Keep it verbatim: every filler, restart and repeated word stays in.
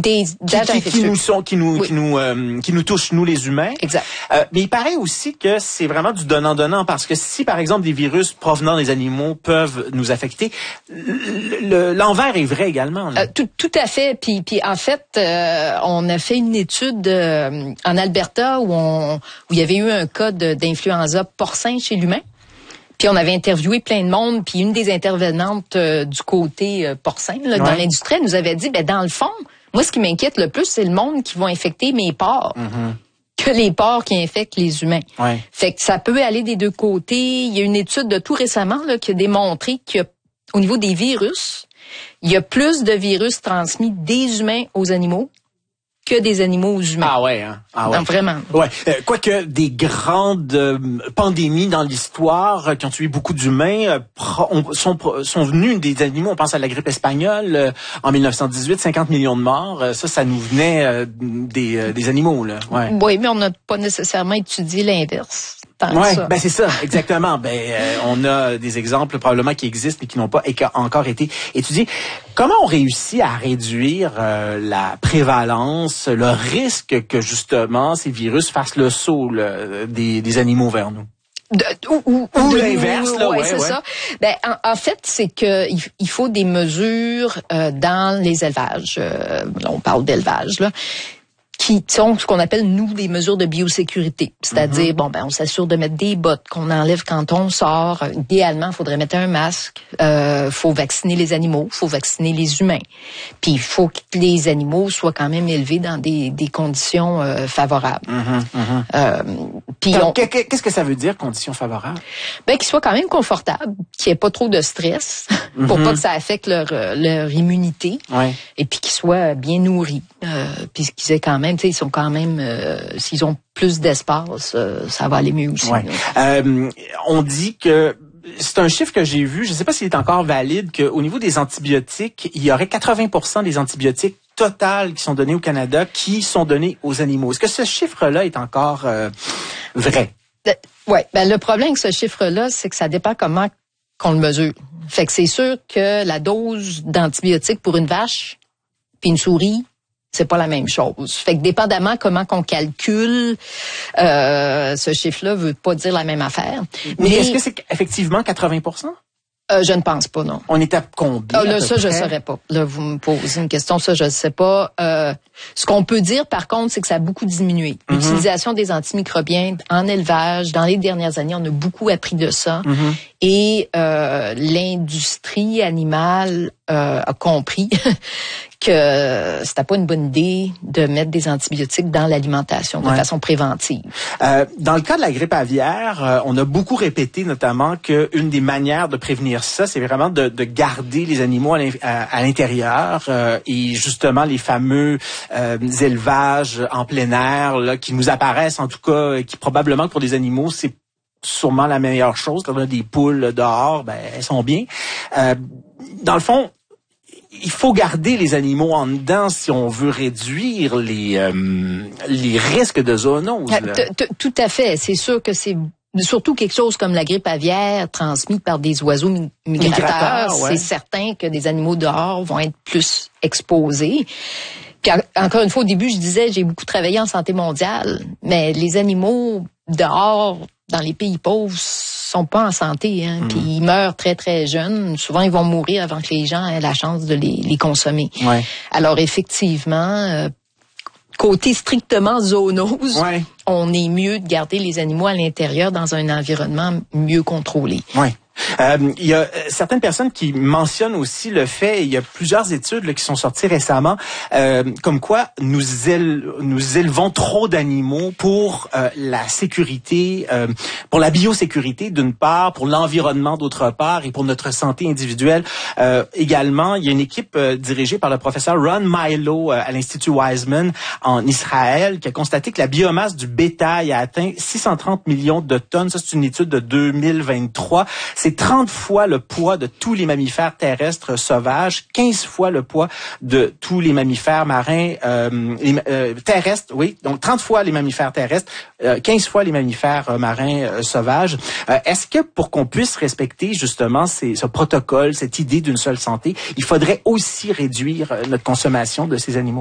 Des qui, qui, qui nous sont, qui nous, oui. qui nous, euh, qui nous touchent nous les humains. Exact. Euh, mais il paraît aussi que c'est vraiment du donnant-donnant parce que si par exemple des virus provenant des animaux peuvent nous affecter, l'envers est vrai également. Euh, tout, tout à fait. Puis, puis en fait, euh, on a fait une étude euh, en Alberta où on, où il y avait eu un cas d'influenza porcin chez l'humain. Puis on avait interviewé plein de monde, puis une des intervenantes euh, du côté euh, porcin là, ouais. dans l'industrie nous avait dit, ben dans le fond, moi ce qui m'inquiète le plus, c'est le monde qui va infecter mes porcs, mm-hmm. que les porcs qui infectent les humains. Ouais. Fait que ça peut aller des deux côtés. Il y a une étude de tout récemment là, qui a démontré qu'au niveau des virus, il y a plus de virus transmis des humains aux animaux que des animaux aux humains. Ah ouais, hein? Ah ouais. Non, vraiment. Ouais. Euh, quoique des grandes euh, pandémies dans l'histoire euh, qui ont tué beaucoup d'humains euh, pro- sont sont venues des animaux. On pense à la grippe espagnole euh, en mille neuf cent dix-huit, cinquante millions de morts. Euh, ça, ça nous venait euh, des euh, des animaux là. Ouais. Oui, mais on n'a pas nécessairement étudié l'inverse. Ouais, ben c'est ça, exactement. Ben euh, on a des exemples probablement qui existent mais qui n'ont pas éca- encore été étudiés. Comment on réussit à réduire euh, la prévalence, le risque que justement ces virus fassent le saut là, des, des animaux vers nous? De, ou ou, ou l'inverse, là, ouais, ouais, c'est ouais. ça. Ben en, en fait, c'est que il, il faut des mesures euh, dans les élevages. Euh, là, on parle d'élevage là. Qui sont ce qu'on appelle, nous, des mesures de biosécurité. C'est-à-dire, mm-hmm. bon, ben, on s'assure de mettre des bottes qu'on enlève quand on sort. Idéalement, il faudrait mettre un masque. Euh, faut vacciner les animaux, faut vacciner les humains. Puis, il faut que les animaux soient quand même élevés dans des, des conditions euh, favorables. Mm-hmm, mm-hmm. Euh, puis Donc, on... qu'est-ce que ça veut dire, conditions favorables? Ben, qu'ils soient quand même confortables, qu'il n'y ait pas trop de stress, mm-hmm. pour pas que ça affecte leur, leur immunité. Ouais. Et puis qu'ils soient bien nourris. Euh, puis qu'ils aient quand même, tu sais, ils sont quand même, euh, s'ils ont plus d'espace, euh, ça va aller mieux aussi. Ouais. Euh, on dit que c'est un chiffre que j'ai vu, je ne sais pas s'il est encore valide, qu'au niveau des antibiotiques, il y aurait quatre-vingts pour cent des antibiotiques totales qui sont donnés au Canada qui sont donnés aux animaux. Est-ce que ce chiffre-là est encore euh, vrai? Euh, oui, ben le problème avec ce chiffre-là, c'est que ça dépend comment qu'on le mesure. Fait que c'est sûr que la dose d'antibiotiques pour une vache puis une souris, c'est pas la même chose. Fait que dépendamment comment qu'on calcule, euh, ce chiffre-là veut pas dire la même affaire. Mais, Mais est-ce que c'est effectivement quatre-vingts pour cent? Euh, je ne pense pas, non. On est à combien? Ah, là, à peu ça, près? je ne saurais pas. Là, vous me posez une question, ça, je ne sais pas. Euh, ce qu'on peut dire, par contre, c'est que ça a beaucoup diminué. Mm-hmm. L'utilisation des antimicrobiens en élevage, dans les dernières années, on a beaucoup appris de ça. Mm-hmm. Et euh, l'industrie animale euh, a compris que c'était pas une bonne idée de mettre des antibiotiques dans l'alimentation de ouais. façon préventive. Euh, dans le cas de la grippe aviaire, euh, on a beaucoup répété notamment qu'une des manières de prévenir ça, c'est vraiment de, de garder les animaux à l'intérieur euh, et justement les fameux euh, élevages en plein air là, qui nous apparaissent en tout cas, qui probablement pour les animaux, c'est sûrement la meilleure chose. Quand on a des poules dehors, ben elles sont bien. Euh, dans le fond, il faut garder les animaux en dedans si on veut réduire les euh, les risques de zoonose. Tout à fait. C'est sûr que c'est surtout quelque chose comme la grippe aviaire transmise par des oiseaux migrateurs. migrateurs ouais. C'est certain que des animaux dehors vont être plus exposés. Puis encore une fois, au début, je disais, j'ai beaucoup travaillé en santé mondiale, mais les animaux dehors, dans les pays pauvres, sont pas en santé, hein, mmh. puis ils meurent très très jeunes. Souvent, ils vont mourir avant que les gens aient la chance de les, les consommer. Ouais. Alors effectivement, euh, côté strictement zoonose, ouais. on est mieux de garder les animaux à l'intérieur dans un environnement mieux contrôlé. Ouais. Euh, il y a certaines personnes qui mentionnent aussi le fait, il y a plusieurs études là, qui sont sorties récemment, euh, comme quoi nous, éle, nous élevons trop d'animaux pour euh, la sécurité, euh, pour la biosécurité d'une part, pour l'environnement d'autre part et pour notre santé individuelle euh, également. Il y a une équipe euh, dirigée par le professeur Ron Milo euh, à l'Institut Weizmann en Israël qui a constaté que la biomasse du bétail a atteint six cent trente millions de tonnes. Ça, c'est une étude de deux mille vingt-trois. C'est trente fois le poids de tous les mammifères terrestres sauvages, quinze fois le poids de tous les mammifères marins euh, les, euh, terrestres, oui, donc trente fois les mammifères terrestres, euh, quinze fois les mammifères euh, marins euh, sauvages. Euh, est-ce que pour qu'on puisse respecter justement ces, ce protocole, cette idée d'une seule santé, il faudrait aussi réduire notre consommation de ces animaux?